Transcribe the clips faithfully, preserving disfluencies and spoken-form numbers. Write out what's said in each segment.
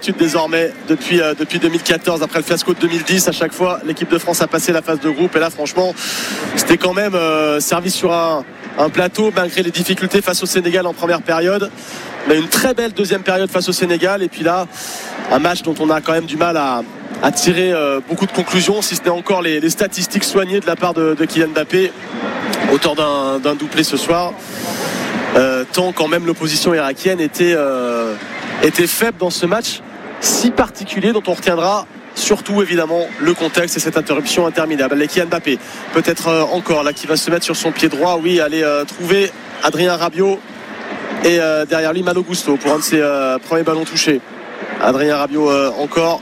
l'habitude désormais depuis, euh, depuis deux mille quatorze, après le fiasco de deux mille dix. À chaque fois, l'équipe de France a passé la phase de groupe. Et là, franchement, c'était quand même euh, servi sur un, un plateau, malgré les difficultés face au Sénégal en première période. On a une très belle deuxième période face au Sénégal. Et puis là, un match dont on a quand même du mal à, à tirer euh, beaucoup de conclusions, si ce n'est encore les, les statistiques soignées de la part de, de Kylian Mbappé, auteur d'un, d'un doublé ce soir. Euh, tant quand même l'opposition irakienne était, euh, était faible dans ce match si particulier, dont on retiendra surtout évidemment le contexte et cette interruption interminable. Et Kylian Mbappé peut-être euh, encore là qui va se mettre sur son pied droit, oui, aller euh, trouver Adrien Rabiot et euh, derrière lui Malo Gusto pour un de ses euh, premiers ballons touchés. Adrien Rabiot euh, encore,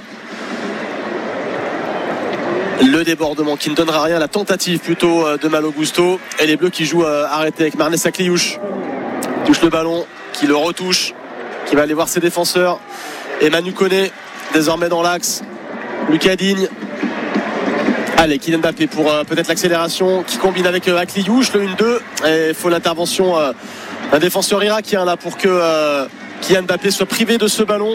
le débordement qui ne donnera rien, la tentative plutôt euh, de Malo Gusto, et les Bleus qui jouent euh, arrêté avec Marnès Akliouche, touche le ballon, qui le retouche, qui va aller voir ses défenseurs, et Manu Koné désormais dans l'axe, Lucas Digne, allez Kylian Mbappé pour euh, peut-être l'accélération qui combine avec euh, Akliouche, le un deux, et il faut l'intervention euh, d'un défenseur irakien là pour que euh, Kylian Mbappé soit privé de ce ballon,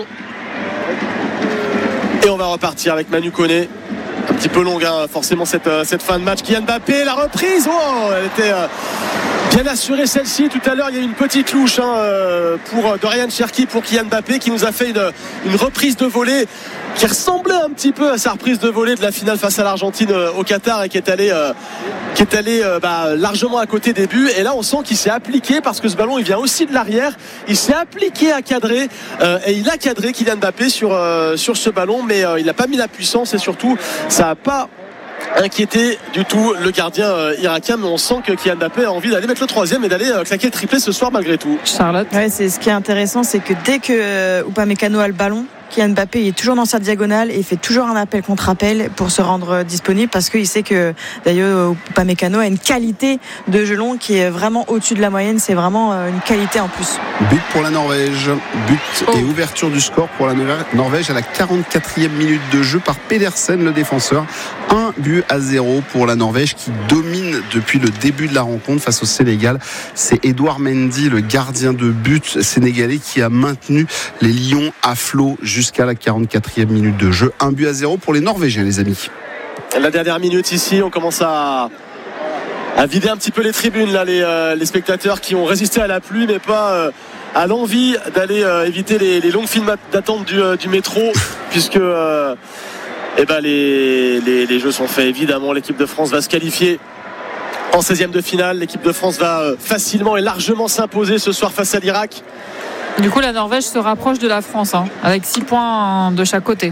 et on va repartir avec Manu Koné. Un petit peu longue hein, forcément cette, euh, cette fin de match. Kylian Mbappé, la reprise, oh, elle était euh, bien assurée celle-ci. Tout à l'heure il y a eu une petite louche hein, euh, pour euh, Dorian Cherki pour Kylian Mbappé qui nous a fait une, une reprise de volée qui ressemblait un petit peu à sa reprise de volée de la finale face à l'Argentine euh, au Qatar, et qui est allé euh, qui est allé euh, bah, largement à côté des buts. Et là on sent qu'il s'est appliqué, parce que ce ballon il vient aussi de l'arrière, il s'est appliqué à cadrer euh, et il a cadré Kylian Mbappé sur, euh, sur ce ballon, mais euh, il n'a pas mis la puissance, et surtout ça n'a pas inquiété du tout le gardien euh, irakien. Mais on sent que Kylian Mbappé a envie d'aller mettre le troisième et d'aller euh, claquer le triplé ce soir malgré tout. Charlotte. Ouais, c'est ce qui est intéressant, c'est que dès que euh, Upamecano a le ballon, Kylian Mbappé est toujours dans sa diagonale et il fait toujours un appel contre appel pour se rendre disponible, parce qu'il sait que d'ailleurs Upamecano a une qualité de jeu long qui est vraiment au-dessus de la moyenne. C'est vraiment une qualité en plus. But pour la Norvège, but oh. et ouverture du score pour la Norvège à la quarante-quatrième minute de jeu par Pedersen, le défenseur. Un but à zéro pour la Norvège qui domine depuis le début de la rencontre face au Sénégal. C'est Edouard Mendy, le gardien de but sénégalais, qui a maintenu les Lions à flot jusqu'à la quarante-quatrième minute de jeu. Un but à zéro pour les Norvégiens, les amis. La dernière minute ici, on commence à, à vider un petit peu les tribunes là, les, euh, les spectateurs qui ont résisté à la pluie, mais pas euh, à l'envie d'aller euh, éviter les, les longues files d'attente du, euh, du métro, puisque euh, eh ben, les, les, les jeux sont faits. Évidemment, l'équipe de France va se qualifier en seizième de finale. L'équipe de France va euh, facilement et largement s'imposer ce soir face à l'Irak. Du coup, la Norvège se rapproche de la France, hein, avec six points de chaque côté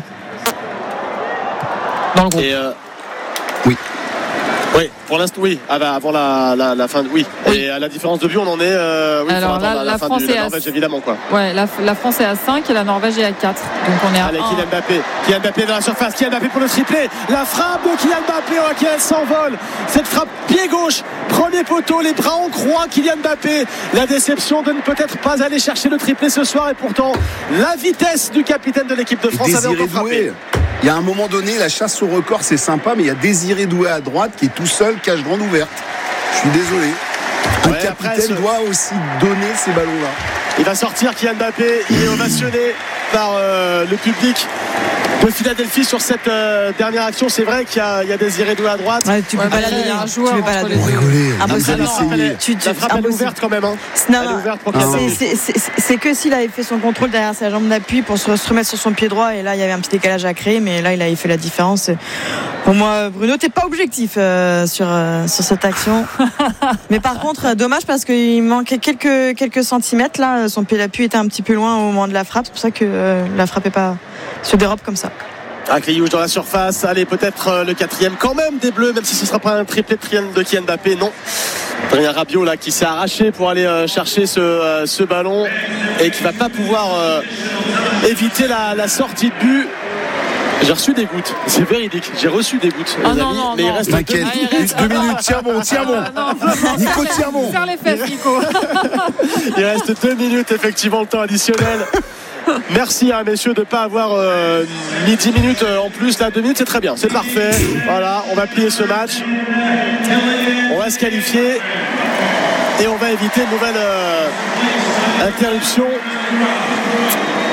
dans le groupe. Et euh... Oui. Oui, pour l'instant, oui. Ah bah, avant la, la, la fin de. Oui. oui. Et à la différence de but, on en est. Euh, oui, alors là, la, la, la France du, est la Norvège, à... évidemment, quoi. Ouais, la, la France est à cinq et la Norvège est à quatre. Donc on est à Allez, un. Kylian Mbappé. Kylian Mbappé dans la surface. Kylian Mbappé pour le triplé. La frappe de Kylian Mbappé, oh, qui elle s'envole. Cette frappe pied gauche, premier poteau, les bras en croix. Kylian Mbappé. La déception de ne peut-être pas aller chercher le triplé ce soir, et pourtant la vitesse du capitaine de l'équipe de France avait encore frappé. Il y a un moment donné, la chasse au record, c'est sympa, mais il y a Désiré Doué à droite qui est tout seul, cage grande ouverte. Je suis désolé. Un ouais, capitaine après, ce... doit aussi donner ces ballons-là. Il va sortir Kylian Mbappé, il est ovationné par euh, le public de Philadelphie sur cette euh, dernière action. C'est vrai qu'il y a, il y a Désiré Doué à droite. Ouais, tu peux ouais, pas la donner. un joueur. Tu peux pas la donner. Impossible. La frappe elle est ouverte quand même. Hein. Non, elle est ouverte pour c'est, c'est, c'est, c'est que s'il avait fait son contrôle derrière sa jambe d'appui pour se remettre sur son pied droit, et là il y avait un petit décalage à créer, mais là il avait fait la différence. Pour moi, Bruno, t'es pas objectif euh, sur euh, sur cette action. Mais par contre, dommage, parce qu'il manquait quelques quelques centimètres là. Son pied d'appui était un petit peu loin au moment de la frappe. C'est pour ça que euh, la frappe est pas se dérobe comme ça. Akliouche dans la surface, allez peut-être euh, le quatrième quand même des Bleus, même si ce ne sera pas un triplé de Kylian Mbappé, non. Adrien Rabiot là qui s'est arraché pour aller euh, chercher ce, euh, ce ballon, et qui va pas pouvoir euh, éviter la, la sortie de but. J'ai reçu des gouttes, c'est véridique, j'ai reçu des gouttes, oh les non, amis, non, mais non. il reste T'inquiète, deux, reste deux minutes, tiens bon, tiens bon. Nico, tiens bon. Serre les fesses, Nico. Il reste deux minutes, effectivement, le temps additionnel. Merci à hein, messieurs de ne pas avoir euh, mis dix minutes euh, en plus. Là, deux minutes, c'est très bien, c'est parfait. Voilà, on va plier ce match. On va se qualifier et on va éviter une nouvelle euh, interruption